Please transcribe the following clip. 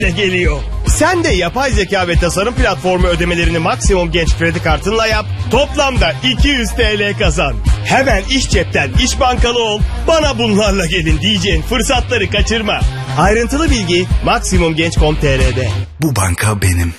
geliyor. Sen de yapay zeka ve tasarım platformu ödemelerini Maksimum Genç kredi kartınla yap. Toplamda 200 TL kazan. Hemen iş cepten, iş bankalı ol. Bana bunlarla gelin diyeceğin fırsatları kaçırma. Ayrıntılı bilgi maksimumgenç.com.tr'de. Bu banka benim.